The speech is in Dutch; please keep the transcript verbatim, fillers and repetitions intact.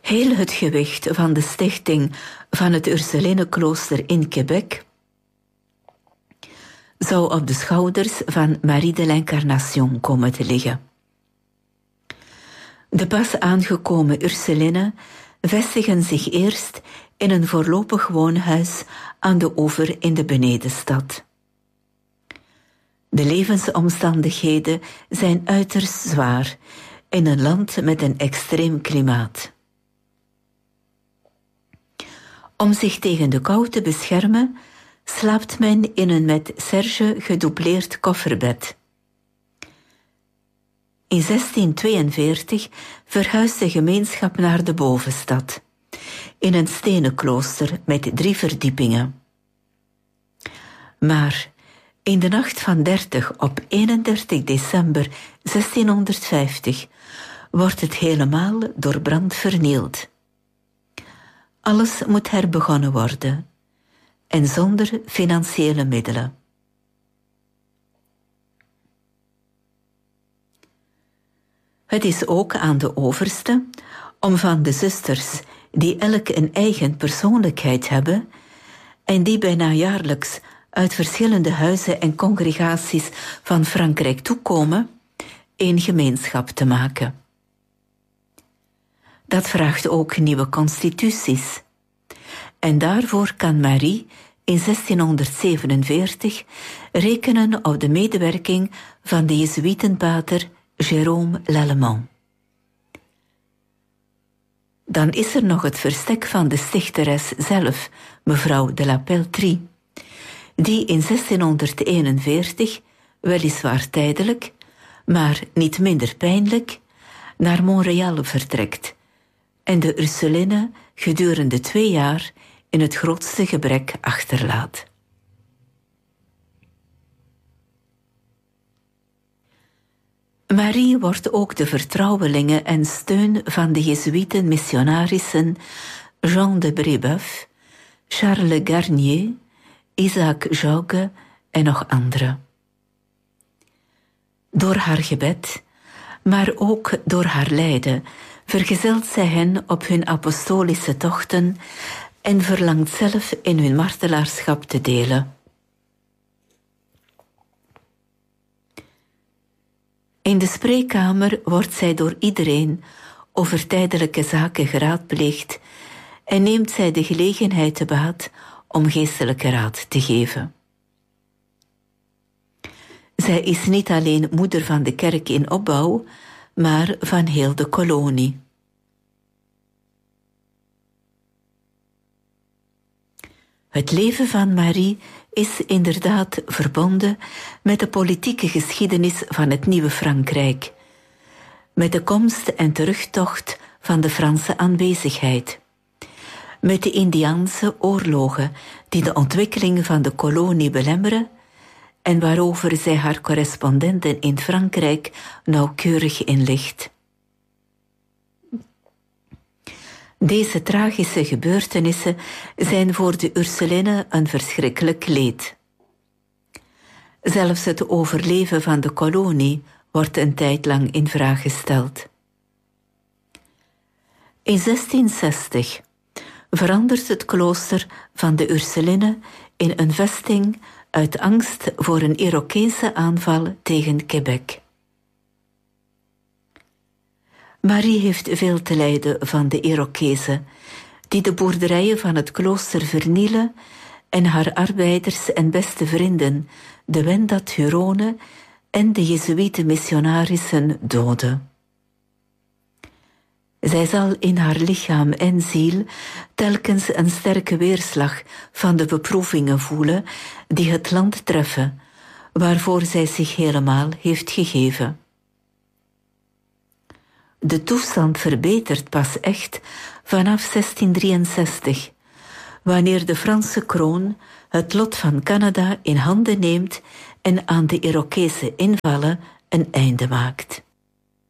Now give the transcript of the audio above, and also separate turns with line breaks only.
Heel het gewicht van de stichting van het Ursulinenklooster in Quebec zou op de schouders van Marie de l'Incarnation komen te liggen. De pas aangekomen Ursulinen vestigen zich eerst in een voorlopig woonhuis aan de oever in de benedenstad. De levensomstandigheden zijn uiterst zwaar in een land met een extreem klimaat. Om zich tegen de kou te beschermen, slaapt men in een met serge gedoubleerd kofferbed. In zestien tweeënveertig verhuist de gemeenschap naar de bovenstad, in een stenen klooster met drie verdiepingen. Maar in de nacht van dertig op eenendertig december zestienhonderdvijftig wordt het helemaal door brand vernield. Alles moet herbegonnen worden, en zonder financiële middelen. Het is ook aan de overste om van de zusters, die elk een eigen persoonlijkheid hebben en die bijna jaarlijks uit verschillende huizen en congregaties van Frankrijk toekomen, één gemeenschap te maken. Dat vraagt ook nieuwe constituties. En daarvoor kan Marie in zestienhonderdzevenenveertig rekenen op de medewerking van de Jezuïtenpater Jérôme Lallemand. Dan is er nog het verstek van de stichteres zelf, mevrouw de la Peltrie, die in zestienhonderdeenenveertig, weliswaar tijdelijk, maar niet minder pijnlijk, naar Montréal vertrekt en de Ursulinen gedurende twee jaar in het grootste gebrek achterlaat. Marie wordt ook de vertrouwelinge en steun van de Jezuïten missionarissen Jean de Brébeuf, Charles Garnier, Isaac Jogues en nog anderen. Door haar gebed, maar ook door haar lijden, vergezelt zij hen op hun apostolische tochten en verlangt zelf in hun martelaarschap te delen. In de spreekkamer wordt zij door iedereen over tijdelijke zaken geraadpleegd en neemt zij de gelegenheid te baat om geestelijke raad te geven. Zij is niet alleen moeder van de kerk in opbouw, maar van heel de kolonie. Het leven van Marie is inderdaad verbonden met de politieke geschiedenis van het nieuwe Frankrijk, met de komst en terugtocht van de Franse aanwezigheid, met de Indiaanse oorlogen die de ontwikkeling van de kolonie belemmeren en waarover zij haar correspondenten in Frankrijk nauwkeurig inlicht. Deze tragische gebeurtenissen zijn voor de Ursulinen een verschrikkelijk leed. Zelfs het overleven van de kolonie wordt een tijd lang in vraag gesteld. In zestienzestig verandert het klooster van de Ursulinen in een vesting uit angst voor een Irokese aanval tegen Quebec. Marie heeft veel te lijden van de Irokezen, die de boerderijen van het klooster vernielen en haar arbeiders en beste vrienden, de Wendat-Huronen en de Jezuïte missionarissen doden. Zij zal in haar lichaam en ziel telkens een sterke weerslag van de beproevingen voelen die het land treffen, waarvoor zij zich helemaal heeft gegeven. De toestand verbetert pas echt vanaf zestien drieënzestig, wanneer de Franse kroon het lot van Canada in handen neemt en aan de Irokese invallen een einde maakt.